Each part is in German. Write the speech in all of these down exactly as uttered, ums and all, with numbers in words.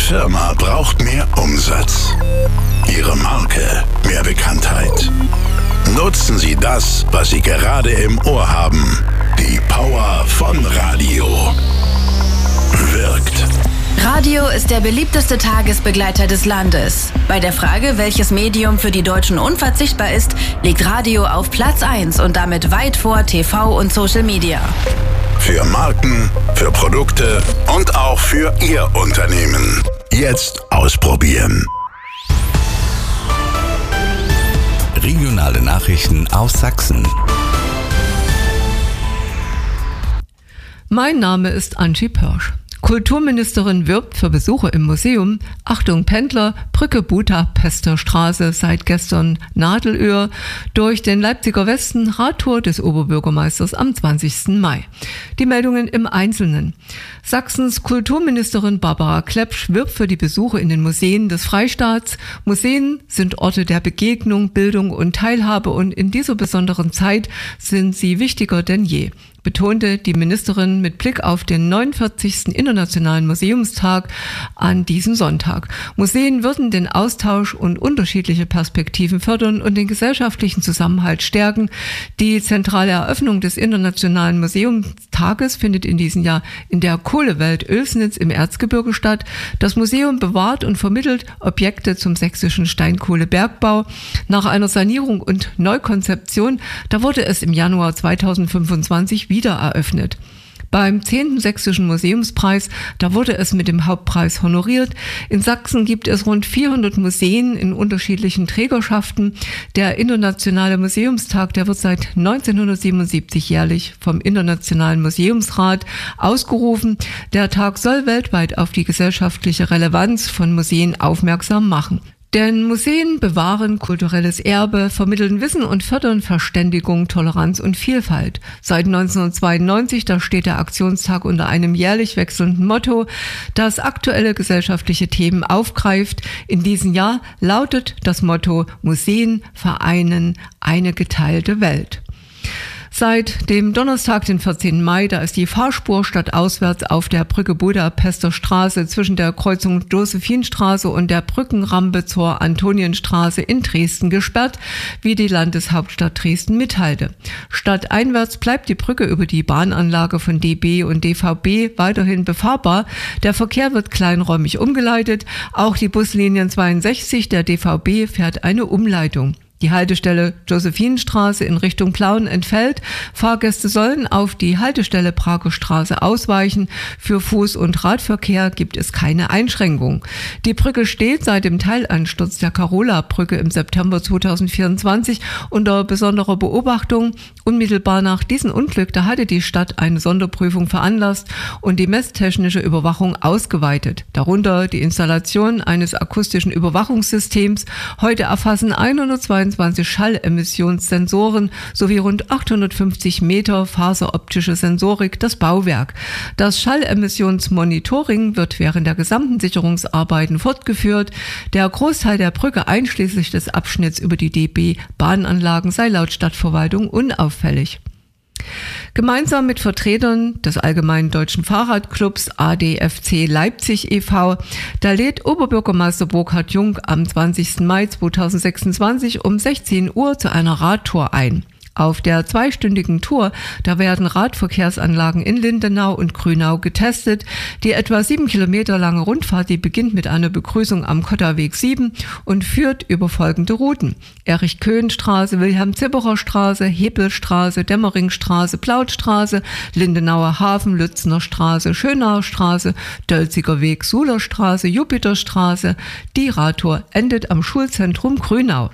Firma braucht mehr Umsatz. Ihre Marke mehr Bekanntheit. Nutzen Sie das, was Sie gerade im Ohr haben. Die Power von Radio. Wirkt. Radio ist der beliebteste Tagesbegleiter des Landes. Bei der Frage, welches Medium für die Deutschen unverzichtbar ist, liegt Radio auf Platz eins und damit weit vor T V und Social Media. Für Marken, für Produkte und auch für Ihr Unternehmen. Jetzt ausprobieren. Regionale Nachrichten aus Sachsen. Mein Name ist Angie Pörsch. Kulturministerin wirbt für Besuche im Museum. Achtung Pendler, Brücke Budapester Straße seit gestern Nadelöhr durch den Leipziger Westen, Radtour des Oberbürgermeisters am zwanzigsten Mai. Die Meldungen im Einzelnen. Sachsens Kulturministerin Barbara Klepsch wirbt für die Besuche in den Museen des Freistaats. Museen sind Orte der Begegnung, Bildung und Teilhabe und in dieser besonderen Zeit sind sie wichtiger denn je, betonte die Ministerin mit Blick auf den neunundvierzigsten Internationalen Museumstag an diesem Sonntag. Museen würden den Austausch und unterschiedliche Perspektiven fördern und den gesellschaftlichen Zusammenhalt stärken. Die zentrale Eröffnung des Internationalen Museumstages findet in diesem Jahr in der Kohlewelt Oelsnitz im Erzgebirge statt. Das Museum bewahrt und vermittelt Objekte zum sächsischen Steinkohlebergbau. Nach einer Sanierung und Neukonzeption, da wurde es im Januar zweitausendfünfundzwanzig wieder eröffnet. Beim zehnten Sächsischen Museumspreis, da wurde es mit dem Hauptpreis honoriert. In Sachsen gibt es rund vierhundert Museen in unterschiedlichen Trägerschaften. Der Internationale Museumstag, der wird seit neunzehnhundertsiebenundsiebzig jährlich vom Internationalen Museumsrat ausgerufen. Der Tag soll weltweit auf die gesellschaftliche Relevanz von Museen aufmerksam machen. Denn Museen bewahren kulturelles Erbe, vermitteln Wissen und fördern Verständigung, Toleranz und Vielfalt. Seit neunzehnhundertzweiundneunzig, da steht der Aktionstag unter einem jährlich wechselnden Motto, das aktuelle gesellschaftliche Themen aufgreift. In diesem Jahr lautet das Motto: Museen vereinen eine geteilte Welt. Seit dem Donnerstag, den vierzehnten Mai, da ist die Fahrspur stadtauswärts auf der Brücke Budapester Straße zwischen der Kreuzung Josephinstraße und der Brückenrampe zur Antonienstraße in Dresden gesperrt, wie die Landeshauptstadt Dresden mitteilte. Stadteinwärts bleibt die Brücke über die Bahnanlage von D B und D V B weiterhin befahrbar. Der Verkehr wird kleinräumig umgeleitet. Auch die Buslinien zweiundsechzig der D V B fährt eine Umleitung. Die Haltestelle Josephinstraße in Richtung Plauen entfällt. Fahrgäste sollen auf die Haltestelle Prager Straße ausweichen. Für Fuß- und Radverkehr gibt es keine Einschränkung. Die Brücke steht seit dem Teilansturz der Karola-Brücke im September zweitausendvierundzwanzig unter besonderer Beobachtung. Unmittelbar nach diesem Unglück, da hatte die Stadt eine Sonderprüfung veranlasst und die messtechnische Überwachung ausgeweitet. Darunter die Installation eines akustischen Überwachungssystems. Heute erfassen hundertzweiundzwanzig Schallemissionssensoren sowie rund achthundertfünfzig Meter faseroptische Sensorik das Bauwerk. Das Schallemissionsmonitoring wird während der gesamten Sicherungsarbeiten fortgeführt. Der Großteil der Brücke einschließlich des Abschnitts über die D B-Bahnanlagen sei laut Stadtverwaltung unauffällig. Gemeinsam mit Vertretern des Allgemeinen Deutschen Fahrradclubs A D F C Leipzig e V, da lädt Oberbürgermeister Burkhard Jung am zwanzigsten Mai zweitausendsechsundzwanzig um sechzehn Uhr zu einer Radtour ein. Auf der zweistündigen Tour, da werden Radverkehrsanlagen in Lindenau und Grünau getestet. Die etwa sieben Kilometer lange Rundfahrt, die beginnt mit einer Begrüßung am Kotterweg sieben und führt über folgende Routen: Erich-Köhn-Straße, Wilhelm-Zipperer-Straße, Hebelstraße, Dämmeringstraße, Plautstraße, Lindenauer Hafen, Lützner Straße, Schönauer Straße, Dölziger Weg, Suhler Straße, Jupiterstraße. Die Radtour endet am Schulzentrum Grünau.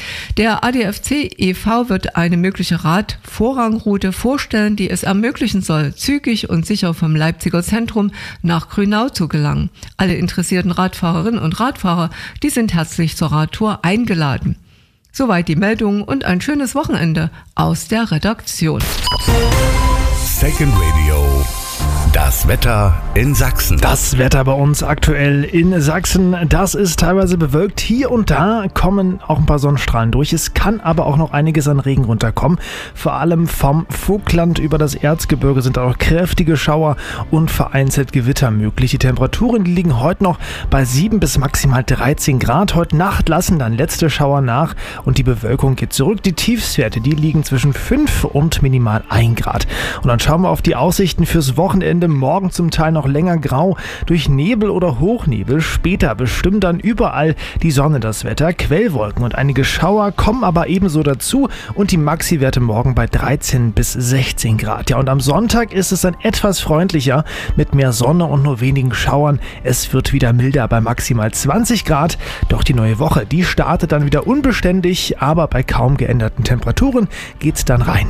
Der A D F C e V wird eine mögliche Radvorrangroute vorstellen, die es ermöglichen soll, zügig und sicher vom Leipziger Zentrum nach Grünau zu gelangen. Alle interessierten Radfahrerinnen und Radfahrer, die sind herzlich zur Radtour eingeladen. Soweit die Meldung und ein schönes Wochenende aus der Redaktion. Second Radio Das Wetter in Sachsen. Das Wetter bei uns aktuell in Sachsen, das ist teilweise bewölkt. Hier und da kommen auch ein paar Sonnenstrahlen durch. Es kann aber auch noch einiges an Regen runterkommen. Vor allem vom Vogtland über das Erzgebirge sind auch kräftige Schauer und vereinzelt Gewitter möglich. Die Temperaturen die liegen heute noch bei sieben bis maximal dreizehn Grad. Heute Nacht lassen dann letzte Schauer nach und die Bewölkung geht zurück. Die Tiefstwerte, die liegen zwischen fünf und minimal ein Grad. Und dann schauen wir auf die Aussichten fürs Wochenende. Morgen zum Teil noch länger grau durch Nebel oder Hochnebel. Später bestimmt dann überall die Sonne das Wetter. Quellwolken und einige Schauer kommen aber ebenso dazu und die Maxi-Werte morgen bei dreizehn bis sechzehn Grad. Ja, und am Sonntag ist es dann etwas freundlicher mit mehr Sonne und nur wenigen Schauern. Es wird wieder milder bei maximal zwanzig Grad. Doch die neue Woche, die startet dann wieder unbeständig, aber bei kaum geänderten Temperaturen geht's dann rein.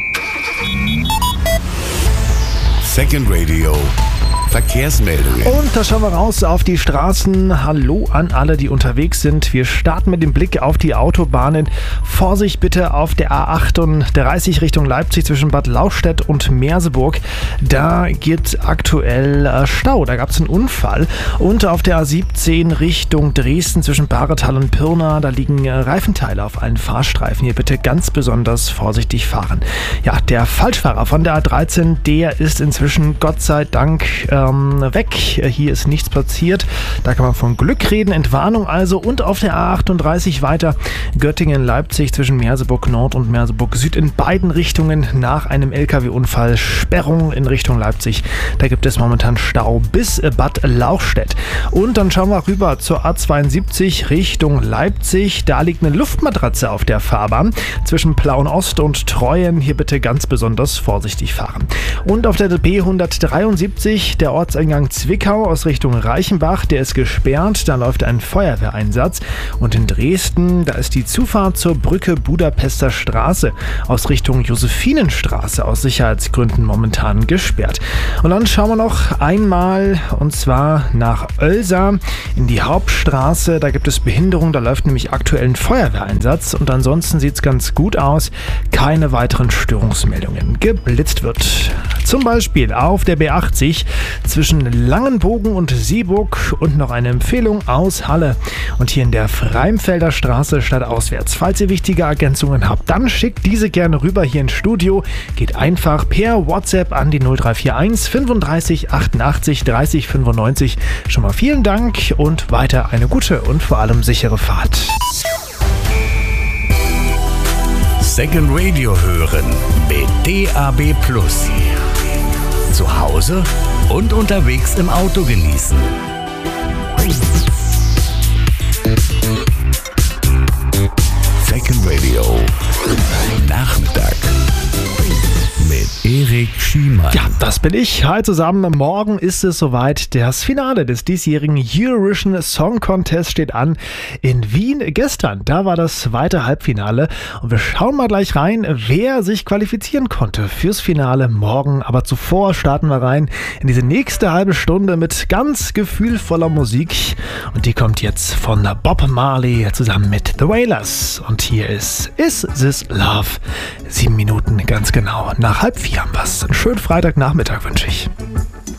Second Radio. Verkehrsmeldungen. Und da schauen wir raus auf die Straßen. Hallo an alle, die unterwegs sind. Wir starten mit dem Blick auf die Autobahnen. Vorsicht bitte auf der A achtunddreißig Richtung Leipzig zwischen Bad Lauchstädt und Merseburg. Da gibt aktuell Stau. Da gab es einen Unfall. Und auf der A siebzehn Richtung Dresden zwischen Bahretal und Pirna. Da liegen Reifenteile auf allen Fahrstreifen. Hier bitte ganz besonders vorsichtig fahren. Ja, der Falschfahrer von der A dreizehn, der ist inzwischen Gott sei Dank äh, weg. Hier ist nichts passiert. Da kann man von Glück reden. Entwarnung also. Und auf der A achtunddreißig weiter Göttingen-Leipzig zwischen Merseburg Nord und Merseburg Süd in beiden Richtungen nach einem L K W-Unfall. Sperrung in Richtung Leipzig. Da gibt es momentan Stau bis Bad Lauchstädt. Und dann schauen wir rüber zur A zweiundsiebzig Richtung Leipzig. Da liegt eine Luftmatratze auf der Fahrbahn zwischen Plauen-Ost und Treuen. Hier bitte ganz besonders vorsichtig fahren. Und auf der B hundertdreiundsiebzig der Ortseingang Zwickau aus Richtung Reichenbach, der ist gesperrt, da läuft ein Feuerwehreinsatz. Und in Dresden, da ist die Zufahrt zur Brücke Budapester Straße aus Richtung Josephinenstraße aus Sicherheitsgründen momentan gesperrt. Und dann schauen wir noch einmal, und zwar nach Oelsa in die Hauptstraße, da gibt es Behinderung, da läuft nämlich aktuell ein Feuerwehreinsatz und ansonsten sieht es ganz gut aus, keine weiteren Störungsmeldungen. Geblitzt wird zum Beispiel auf der B achtzig zwischen Langenbogen und Sieburg und noch eine Empfehlung aus Halle und hier in der Freimfelder Straße stadtauswärts. Falls ihr wichtige Ergänzungen habt, dann schickt diese gerne rüber hier ins Studio. Geht einfach per WhatsApp an die null drei vier eins fünfunddreißig achtundachtzig dreißig fünfundneunzig. Schon mal vielen Dank und weiter eine gute und vor allem sichere Fahrt. Second Radio hören mit D A B Plus. Zu Hause und unterwegs im Auto genießen. Second Radio. Nachmittag. Mit Erik Schiemann. Ja, das bin ich. Hi zusammen. Morgen ist es soweit. Das Finale des diesjährigen Eurovision Song Contest steht an in Wien. Gestern, da war das zweite Halbfinale. Und wir schauen mal gleich rein, wer sich qualifizieren konnte fürs Finale morgen. Aber zuvor starten wir rein in diese nächste halbe Stunde mit ganz gefühlvoller Musik. Und die kommt jetzt von Bob Marley zusammen mit The Wailers. Und hier ist Is This Love? Sieben Minuten ganz genau. Nach halb vier haben wir's. Einen schönen Freitagnachmittag wünsche ich.